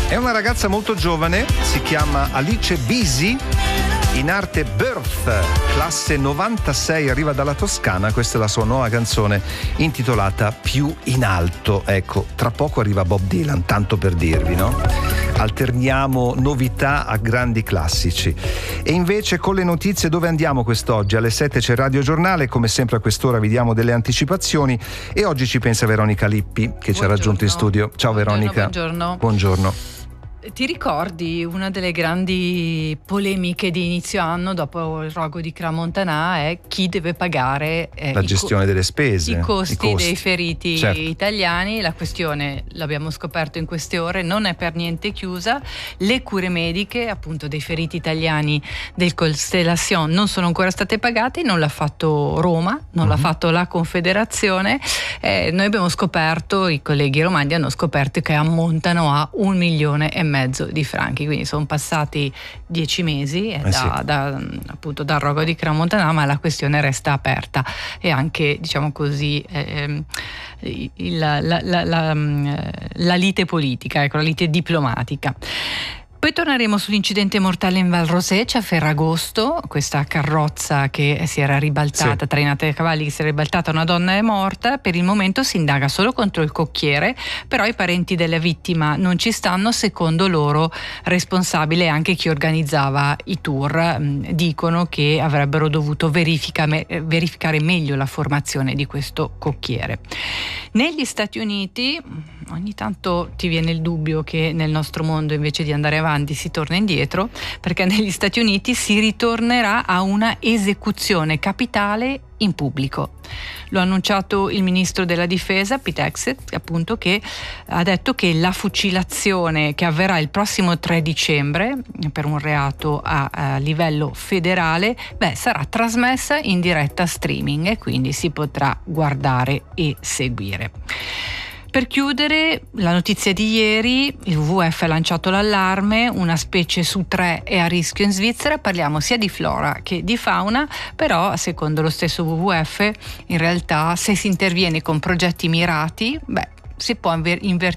È una ragazza molto giovane, si chiama Alice Bisi, in arte Birth, classe 96, arriva dalla Toscana. Questa è la sua nuova canzone intitolata Più in alto. Ecco, tra poco arriva Bob Dylan, tanto per dirvi, no? Alterniamo novità a grandi classici. E invece con le notizie dove andiamo quest'oggi? Alle 7 c'è Radio Giornale, come sempre a quest'ora vi diamo delle anticipazioni e oggi ci pensa Veronica Lippi che ci ha raggiunto in studio. Ciao Veronica. Buongiorno. Buongiorno. Ti ricordi una delle grandi polemiche di inizio anno dopo il rogo di Crans-Montana è chi deve pagare la gestione delle spese, i costi dei feriti certo. italiani. La questione, l'abbiamo scoperto in queste ore, non è per niente chiusa. Le cure mediche appunto dei feriti italiani del Constellation non sono ancora state pagate, non l'ha fatto Roma, non l'ha fatto la Confederazione. Noi abbiamo scoperto, i colleghi romani hanno scoperto che ammontano a 1,5 milioni di franchi, quindi sono passati 10 mesi appunto dal rogo di Crans-Montana, ma la questione resta aperta e anche, diciamo così, la lite politica, ecco, la lite diplomatica. Poi torneremo sull'incidente mortale in Val Roseccia a Ferragosto, questa carrozza che si era ribaltata, trainata dai cavalli, che si era ribaltata, una donna è morta. Per il momento si indaga solo contro il cocchiere, però i parenti della vittima non ci stanno, secondo loro responsabile anche chi organizzava i tour. Dicono che avrebbero dovuto verificare meglio la formazione di questo cocchiere. Negli Stati Uniti ogni tanto ti viene il dubbio che nel nostro mondo invece di andare avanti si torna indietro, perché negli Stati Uniti si ritornerà a una esecuzione capitale in pubblico. Lo ha annunciato il ministro della difesa Pete Hegseth, appunto, che ha detto che la fucilazione che avverrà il prossimo 3 dicembre per un reato a livello federale sarà trasmessa in diretta streaming e quindi si potrà guardare e seguire. Per chiudere, la notizia di ieri, il WWF ha lanciato l'allarme, una specie su 3 è a rischio in Svizzera. Parliamo sia di flora che di fauna, però secondo lo stesso WWF in realtà se si interviene con progetti mirati, si può invertire